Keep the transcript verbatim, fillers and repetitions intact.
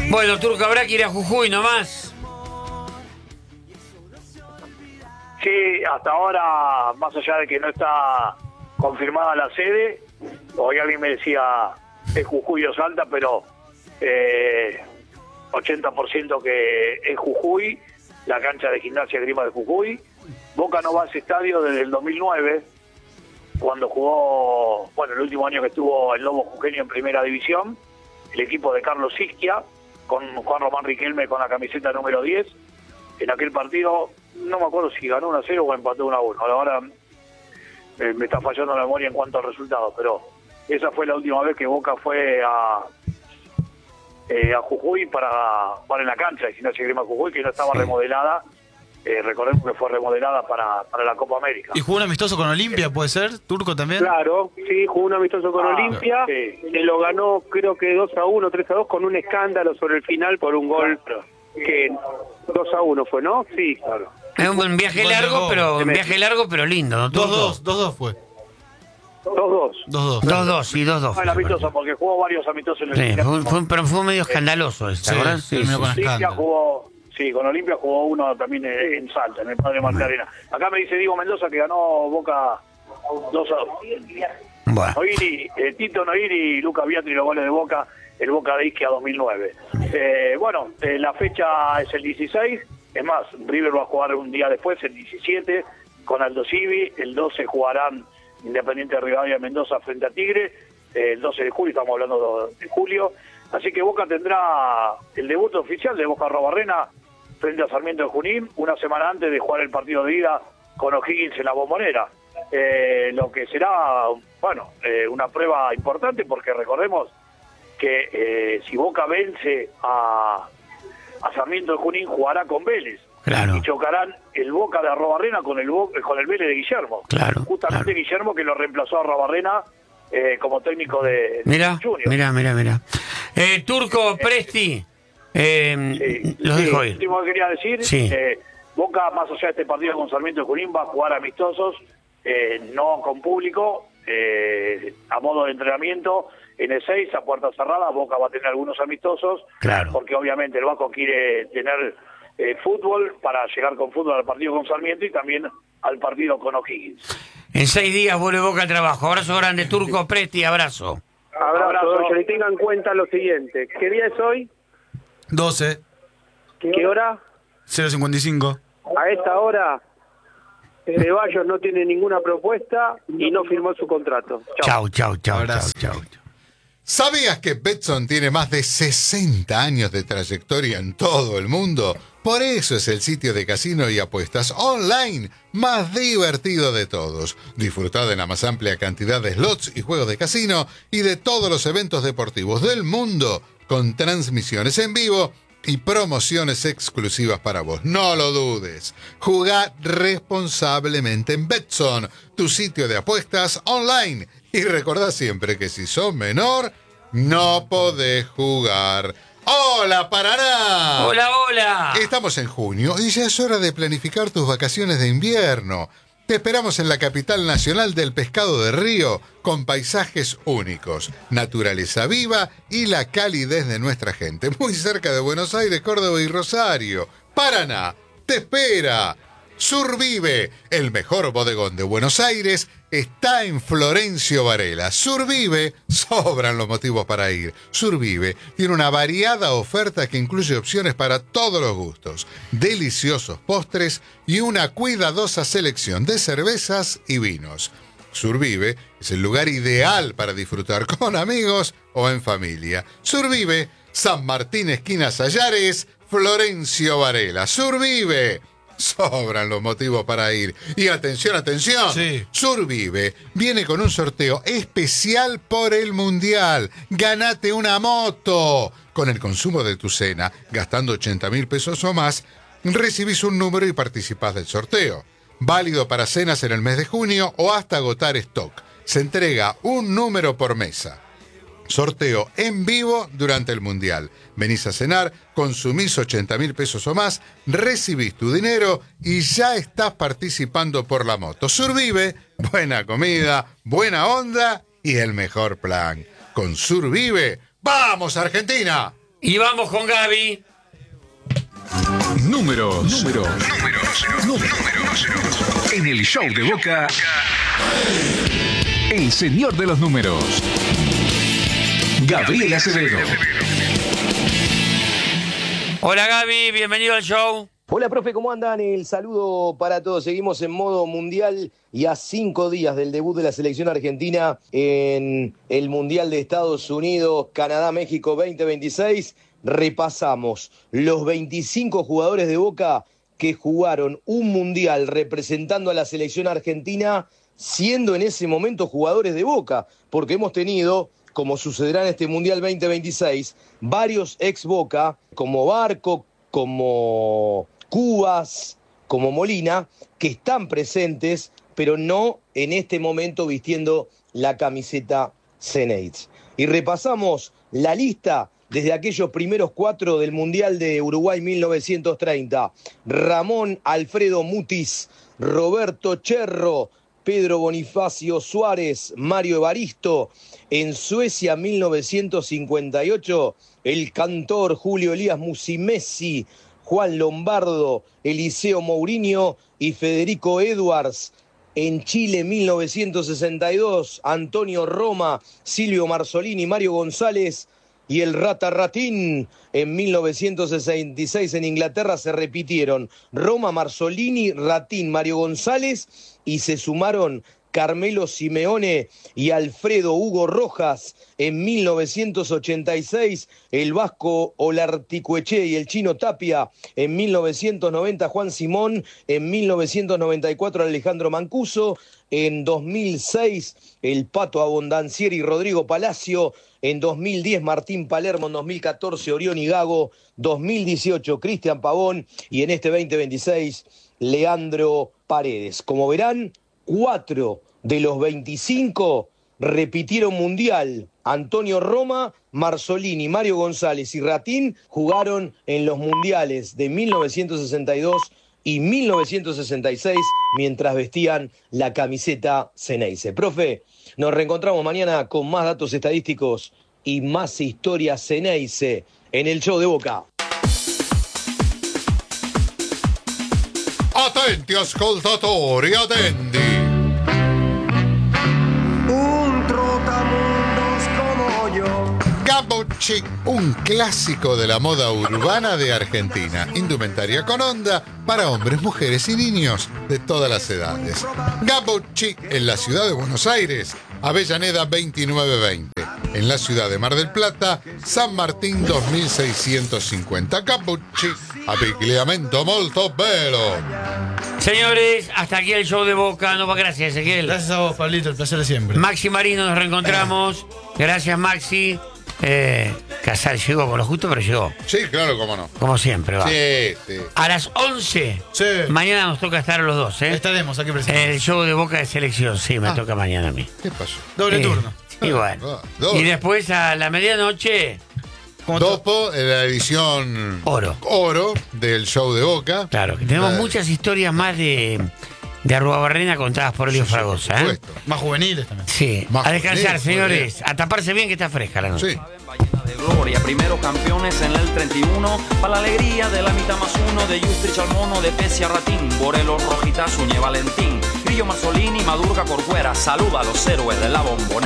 Bueno, Turco, habrá que ir a Jujuy nomás. Sí, hasta ahora, más allá de que no está confirmada la sede, hoy alguien me decía es Jujuy o Salta, pero eh, ochenta por ciento que es Jujuy, la cancha de Gimnasia Grima de Jujuy. Boca no va a ese estadio desde el dos mil nueve, cuando jugó, bueno, el último año que estuvo el Lobo Jujeño en Primera División, el equipo de Carlos Isquia, con Juan Román Riquelme con la camiseta número diez. En aquel partido, no me acuerdo si ganó uno a cero o empató uno a uno. Ahora eh, me está fallando la memoria en cuanto al resultado, pero esa fue la última vez que Boca fue a eh, a Jujuy para jugar en la cancha de Gimnasia Grima Jujuy, que no estaba sí. remodelada. Eh, recordemos que fue remodelada para, para la Copa América. ¿Y jugó un amistoso con Olimpia, puede ser? ¿Turco también? Claro, sí, jugó un amistoso con ah, Olimpia, sí. que lo ganó creo que dos a uno, tres a dos, con un escándalo sobre el final por un gol claro. que dos a uno fue, ¿no? Sí, claro. Es un buen viaje Gol largo, gol. pero un viaje largo, pero lindo, ¿no? dos dos, dos dos fue. dos dos. dos dos. dos dos, sí, dos dos. Fue el amistoso, porque jugó varios amistosos en el sí, fue, fue, pero fue medio escandaloso, ¿te acordás? Sí, sí, sí, con Olimpia jugó, sí, con Olimpia jugó uno también en, en Salta, en el Padre Martí Arena. Acá me dice Diego Mendoza que ganó Boca dos a dos. Bueno. Noiri, eh, Tito Noiri y Lucas Biatri los goles de Boca, el Boca de Isquia dos mil nueve. Eh, bueno, eh, la fecha es el dieciséis, es más, River va a jugar un día después, el diecisiete, con Aldo Civi, el doce jugarán Independiente de Rivadavia de Mendoza frente a Tigre, eh, el doce de julio, estamos hablando de julio, así que Boca tendrá el debut oficial de Boca Arrobarrena frente a Sarmiento de Junín, una semana antes de jugar el partido de ida con O'Higgins en la Bombonera. Eh, lo que será, bueno, eh, una prueba importante, porque recordemos que eh, si Boca vence a, a Sarmiento de Junín, jugará con Vélez. Claro. Y chocarán el Boca de Arrobarrena con el Bo- con el Vélez de Guillermo. Claro, Justamente claro. Guillermo, que lo reemplazó a Arrobarrena eh, como técnico de, de Mira, Junior. mira, mira, mira. Eh, Turco, Presti, eh, Sí, los sí, dejo lo ir. último que quería decir, Sí. eh, Boca, más allá de este partido con Sarmiento de Junín, va a jugar amistosos, eh, no con público, eh, a modo de entrenamiento. En el seis, a puerta cerrada, Boca va a tener algunos amistosos, Claro. porque obviamente el Vasco quiere tener eh, fútbol para llegar con fútbol al partido con Sarmiento y también al partido con O'Higgins. En seis días vuelve Boca al trabajo. Abrazo grande, Turco, Presti, abrazo. Abrazo, Abrazo. Docho, y tengan en cuenta lo siguiente. ¿Qué día es hoy? doce, ¿Qué hora? cero cincuenta y cinco. A esta hora, Ceballos no tiene ninguna propuesta y no firmó su contrato. Chau, Chao. chau, chau, chau, Abrazo. chau. ¿Sabías que Betson tiene más de sesenta años de trayectoria en todo el mundo? Por eso es el sitio de casino y apuestas online más divertido de todos. Disfrutá de la más amplia cantidad de slots y juegos de casino y de todos los eventos deportivos del mundo, con transmisiones en vivo y promociones exclusivas para vos. No lo dudes. Jugá responsablemente en Betson, tu sitio de apuestas online. Y recordá siempre que si sos menor, no podés jugar. ¡Hola, Paraná! Hola, hola. Estamos en junio y ya es hora de planificar tus vacaciones de invierno. Te esperamos en la capital nacional del pescado de río, con paisajes únicos, naturaleza viva y la calidez de nuestra gente. Muy cerca de Buenos Aires, Córdoba y Rosario. Paraná, te espera. Survive, el mejor bodegón de Buenos Aires, está en Florencio Varela. Survive, sobran los motivos para ir. Survive tiene una variada oferta que incluye opciones para todos los gustos, deliciosos postres y una cuidadosa selección de cervezas y vinos. Survive es el lugar ideal para disfrutar con amigos o en familia. Survive, San Martín, esquina Sayares, Florencio Varela. Survive. Sobran los motivos para ir. Y atención, atención. Sí. Survive viene con un sorteo especial por el Mundial. Ganate una moto. Con el consumo de tu cena, gastando ochenta mil pesos o más, recibís un número y participás del sorteo. Válido para cenas en el mes de junio o hasta agotar stock. Se entrega un número por mesa. Sorteo en vivo durante el Mundial. Venís a cenar, consumís ochenta mil pesos o más, recibís tu dinero y ya estás participando por la moto. Survive, buena comida, buena onda y el mejor plan. Con Survive, ¡vamos Argentina! Y vamos con Gaby. Números, números, números, números. En el show de Boca, el señor de los números, Gabriel Acevedo. Hola Gaby, bienvenido al show. Hola, profe, ¿cómo andan? El saludo para todos. Seguimos en modo mundial y a cinco días del debut de la selección argentina en el Mundial de Estados Unidos, Canadá, México veinte veintiséis. Repasamos los veinticinco jugadores de Boca que jugaron un Mundial representando a la selección argentina, siendo en ese momento jugadores de Boca, porque hemos tenido, como sucederá en este Mundial veinte veintiséis, varios ex Boca, como Barco, como Cubas, como Molina, que están presentes, pero no en este momento vistiendo la camiseta Ceneice. Y repasamos la lista desde aquellos primeros cuatro del Mundial de Uruguay mil novecientos treinta. Ramón Alfredo Mutis, Roberto Cherro, Pedro Bonifacio Suárez, Mario Evaristo. En Suecia mil novecientos cincuenta y ocho, el cantor Julio Elías Musimesi, Juan Lombardo, Eliseo Mourinho y Federico Edwards. En Chile mil novecientos sesenta y dos, Antonio Roma, Silvio Marzolini, Mario González y el Rata Ratín. En mil novecientos sesenta y seis en Inglaterra se repitieron Roma, Marzolini, Ratín, Mario González y se sumaron Carmelo Simeone y Alfredo Hugo Rojas. En mil novecientos ochenta y seis, el vasco Olarticueche y el chino Tapia. En mil novecientos noventa, Juan Simón. En mil novecientos noventa y cuatro, Alejandro Mancuso. En dos mil seis, el Pato Abondancieri y Rodrigo Palacio. En dos mil diez, Martín Palermo. En dos mil catorce, Orión y Gago. dos mil dieciocho, Cristian Pavón. Y en este veinte veintiséis, Leandro Paredes. Como verán, cuatro de los veinticinco repitieron Mundial. Antonio Roma, Marzolini, Mario González y Ratín jugaron en los Mundiales de mil novecientos sesenta y dos y mil novecientos sesenta y seis mientras vestían la camiseta Ceneice. Profe, nos reencontramos mañana con más datos estadísticos y más historias Ceneice en el show de Boca. Attenti ascoltatori, attendi. Un trotamundos como yo. Gabbo Chic, un clásico de la moda urbana de Argentina. Indumentaria con onda para hombres, mujeres y niños de todas las edades. Gabbo Chic en la ciudad de Buenos Aires, Avellaneda veintinueve veinte. En la ciudad de Mar del Plata, San Martín dos mil seiscientos cincuenta. Gabbo Chic, abbigliamento molto bello. Señores, hasta aquí el show de Boca. No, gracias, Ezequiel. Gracias a vos, Pablito, el placer de siempre. Maxi Marino, nos reencontramos. Gracias, Maxi. Eh, Casal llegó con lo justo, pero llegó. Sí, claro, cómo no. Como siempre, va. Sí, sí. A las once, Sí. mañana nos toca estar los dos, ¿eh? Estaremos aquí En presentes. el show de Boca de Selección, sí, me Ah. toca mañana a mí. ¿Qué pasó? Doble Eh, turno. Igual. Ah, doble. Y después a la medianoche, Como to- Dopo, en la edición Oro. Oro del show de Boca. Claro, que tenemos La- muchas historias más de, de Arruabarrena contadas por Elio Sí, sí, por Fragosa, ¿eh? supuesto. Más juveniles también. Sí, Más a descansar, juveniles, señores. A taparse bien que está fresca la noche. Sí. De gloria, primero campeones en el treinta y uno, para la alegría de la mitad más uno, de Justrich al mono, de Pesia Ratín, Borelo, Rojita, Suñé, Valentín, Grillo, Marzolini, Madurga, Corcuera, saluda a los héroes de la Bombonera.